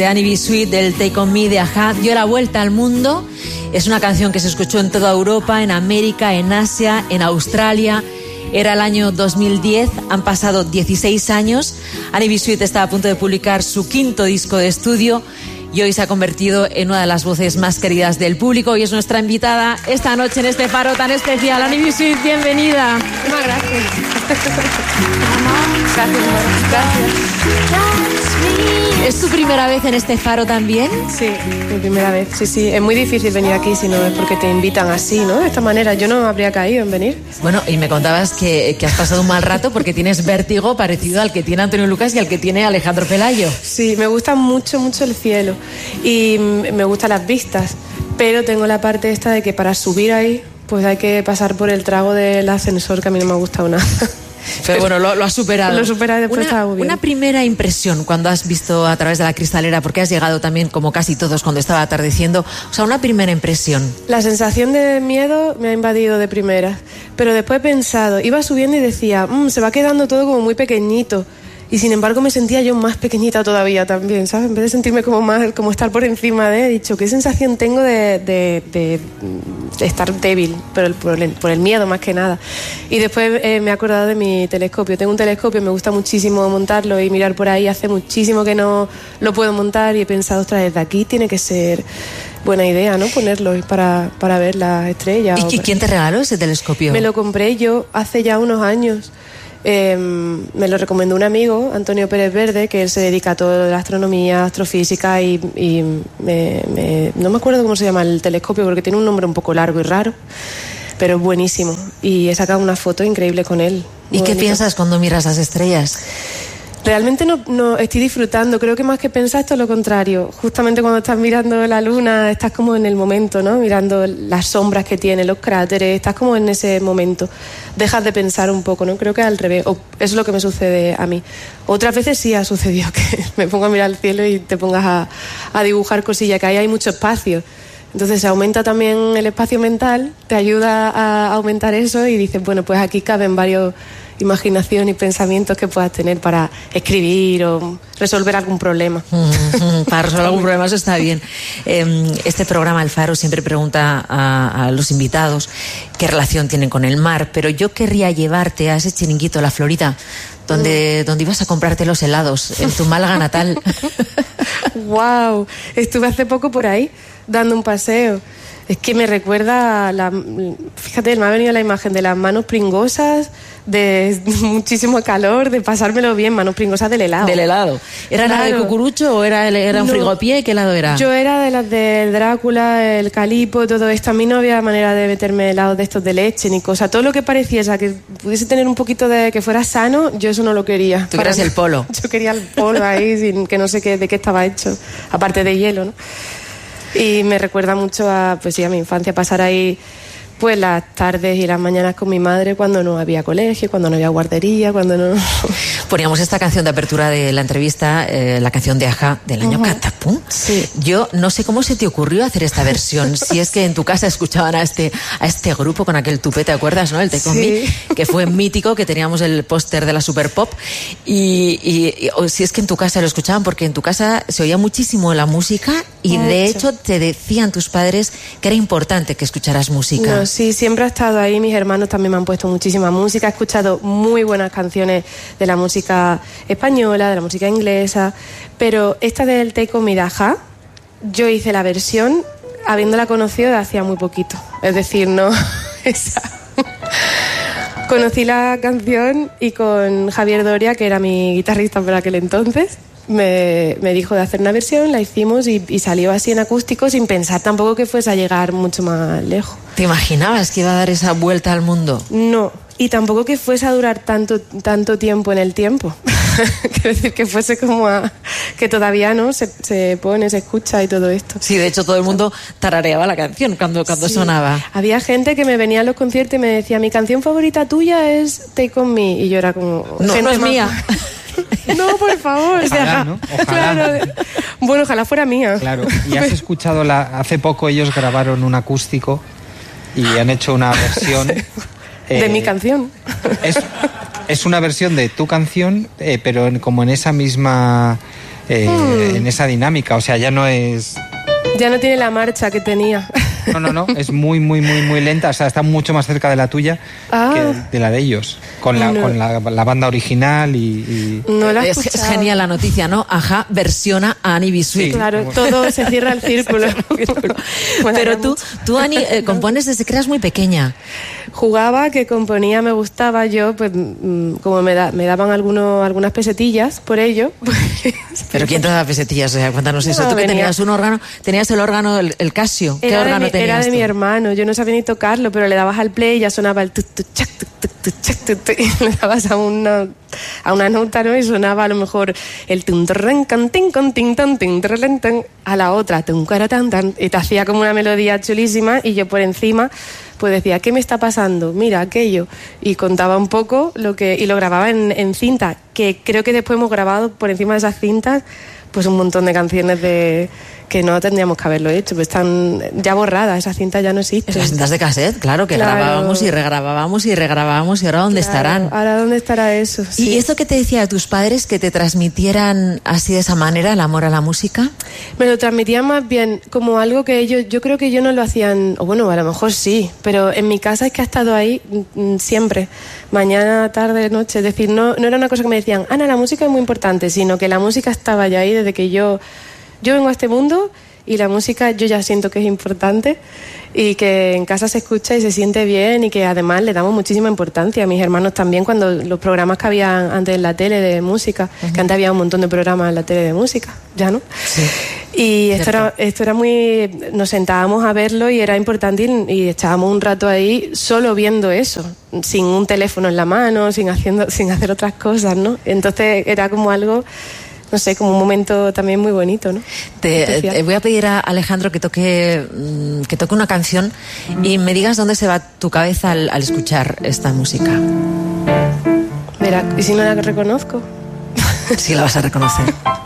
de Annie B. Sweet, del Take On Me de A-ha, dio la vuelta al mundo. Es una canción que se escuchó en toda Europa, en América, en Asia, en Australia. Era el año 2010, han pasado 16 años. Annie B. Sweet está a punto de publicar su 5º disco de estudio y hoy se ha convertido en una de las voces más queridas del público y es nuestra invitada esta noche en este faro tan especial. Annie B. Sweet, bienvenida. Muchas gracias. Gracias. ¿Es tu primera vez en este faro también? Sí, mi primera vez. Sí. Es muy difícil venir aquí si no es porque te invitan así, ¿no? De esta manera yo no habría caído en venir. Bueno, y me contabas que has pasado un mal rato porque tienes vértigo parecido al que tiene Antonio Lucas y al que tiene Alejandro Pelayo. Sí, me gusta mucho el cielo y me gustan las vistas, pero tengo la parte esta de que para subir ahí pues hay que pasar por el trago del ascensor, que a mí no me ha gustado nada. Pero bueno, lo has superado. Lo superado y después estaba muy bien. Una primera impresión cuando has visto a través de la cristalera, porque has llegado también como casi todos cuando estaba atardeciendo, o sea, una primera impresión. La sensación de miedo me ha invadido de primeras, pero después he pensado, iba subiendo y decía, se va quedando todo como muy pequeño. Y sin embargo me sentía yo más pequeñita todavía también, ¿sabes? En vez de sentirme como estar por encima de, he dicho, ¿qué sensación tengo de estar débil por el miedo más que nada? Y después me he acordado de mi telescopio. Tengo un telescopio, me gusta muchísimo montarlo y mirar por ahí. Hace muchísimo que no lo puedo montar y he pensado, ostras, desde aquí tiene que ser buena idea, ¿no? Ponerlo para ver las estrellas. ¿Y quién te regaló ese telescopio? Me lo compré yo hace ya unos años. Me lo recomendó un amigo, Antonio Pérez Verde, que él se dedica a todo de la astronomía, astrofísica y no me acuerdo cómo se llama el telescopio porque tiene un nombre un poco largo y raro, pero es buenísimo y he sacado una foto increíble con él. ¿Y qué piensas cuando miras las estrellas? Realmente no estoy disfrutando, creo que más que pensar esto es lo contrario. Justamente cuando estás mirando la luna estás como en el momento, ¿no? Mirando las sombras que tiene, los cráteres, estás como en ese momento. Dejas de pensar un poco, ¿no? Creo que al revés, o eso es lo que me sucede a mí. Otras veces sí ha sucedido que me pongo a mirar el cielo y te pongas a dibujar cosillas, que ahí hay mucho espacio. Entonces se aumenta también el espacio mental, te ayuda a aumentar eso y dices, bueno, pues aquí caben varios imaginación y pensamientos que puedas tener para escribir o resolver algún problema. Para resolver algún problema, eso está bien. Este programa, El Faro, siempre pregunta a los invitados qué relación tienen con el mar, pero yo querría llevarte a ese chiringuito, La Florida, donde ibas a comprarte los helados, en tu Málaga natal. ¡Wow! Estuve hace poco por ahí, dando un paseo. Es que me recuerda fíjate, me ha venido la imagen de las manos pringosas, de muchísimo calor, de pasármelo bien, manos pringosas del helado. Del helado. ¿Era nada de cucurucho o era un frigopié? ¿Qué helado era? Yo era de las del Drácula, el Calipo, todo esto. A mí no había manera de meterme helados de estos de leche ni cosa. Todo lo que pareciese que pudiese tener un poquito de que fuera sano, yo eso no lo quería. ¿Tú querías el polo? Yo quería el polo ahí, sin que no sé de qué estaba hecho, aparte de hielo, ¿no? Y me recuerda mucho a mi infancia, pasar ahí pues las tardes y las mañanas con mi madre cuando no había colegio, cuando no había guardería, cuando no... Poníamos esta canción de apertura de la entrevista, la canción de A-ha del año Catapum. Sí. Yo no sé cómo se te ocurrió hacer esta versión, si es que en tu casa escuchaban a este grupo con aquel tupé, ¿te acuerdas, no? El Take On Me, que fue mítico, que teníamos el póster de la Super Pop, o si es que en tu casa lo escuchaban, porque en tu casa se oía muchísimo la música y de hecho te decían tus padres que era importante que escucharas música. No, sí, siempre ha estado ahí, mis hermanos también me han puesto muchísima música, he escuchado muy buenas canciones de la música española, de la música inglesa, pero esta del Take On Me de A-ha, yo hice la versión habiéndola conocido de hacía muy poquito, es decir, no esa. Conocí la canción y con Javier Doria, que era mi guitarrista por aquel entonces, me dijo de hacer una versión, la hicimos y salió así en acústico sin pensar tampoco que fuese a llegar mucho más lejos. ¿Te imaginabas que iba a dar esa vuelta al mundo? No, y tampoco que fuese a durar tanto tiempo en el tiempo. Quiero decir, que fuese como que todavía no se pone, se escucha y todo esto. Sí, de hecho todo el mundo tarareaba la canción cuando sonaba. Había gente que me venía a los conciertos y me decía, mi canción favorita tuya es Take On Me, y yo era como... No es mía. No, por favor. Ojalá, ¿no? Ojalá. Claro. Bueno, ojalá fuera mía. Claro. Y has escuchado hace poco ellos grabaron un acústico y han hecho una versión de mi canción. Es una versión de tu canción, pero como en esa misma en esa dinámica. O sea, ya no es... Ya no tiene la marcha que tenía. No, es muy lenta, o sea, está mucho más cerca de la tuya que de la de ellos, con la banda original y... No la he es escuchado. genial la noticia, ¿no? Ajá, versiona a Annie B. Sweet. Sí. Claro, todo se cierra el círculo. Pero tú Annie, compones desde que eras muy pequeña. Jugaba, que componía, me gustaba. Yo, pues, como me daban algunas pesetillas por ello. Pues, ¿Pero quién te daba pesetillas? O sea, cuéntanos eso. No, Tú que venía. tenías un órgano, tenías el órgano, el Casio. ¿Qué órgano tenías era de tú? mi hermano, yo no sabía ni tocarlo, pero le dabas al play y ya sonaba el tu, tu, chac, tu, tu, tu, chac, tu, tu, y le dabas a una nota, ¿no? Y sonaba a lo mejor el tun trren can tin con tin tan tin trren tan, a la otra tun cara tan tan, y te hacía como una melodía chulísima y yo por encima pues decía, ¿qué me está pasando? Mira aquello, y contaba un poco y lo grababa en cinta, que creo que después hemos grabado por encima de esas cintas pues un montón de canciones que no tendríamos que haberlo hecho, pues están ya borradas, esas cintas ya no existen. Las cintas de cassette, claro, que Claro. grabábamos y regrabábamos y regrabábamos, y ahora ¿dónde estarán? Ahora, ¿dónde estará eso? Sí. ¿Y esto que te decía a tus padres, que te transmitieran así de esa manera el amor a la música? Me lo transmitían más bien como algo que ellos, yo creo que ellos no lo hacían, o bueno, a lo mejor sí, pero en mi casa es que ha estado ahí siempre, mañana, tarde, noche, es decir, no era una cosa que me decían, Ana, la música es muy importante, sino que la música estaba ya ahí desde que yo vengo a este mundo y la música yo ya siento que es importante y que en casa se escucha y se siente bien y que además le damos muchísima importancia. A mis hermanos también, cuando los programas que había antes en la tele de música, que antes había un montón de programas en la tele de música, ya no. Sí. Y esto era muy... Nos sentábamos a verlo y era importante y echábamos un rato ahí solo viendo eso, sin un teléfono en la mano, sin hacer otras cosas, ¿no? Entonces era como algo... No sé, como un momento también muy bonito, ¿no? Te voy a pedir a Alejandro que toque una canción y me digas dónde se va tu cabeza al escuchar esta música. Verá, ¿y si no la reconozco? Sí, la vas a reconocer.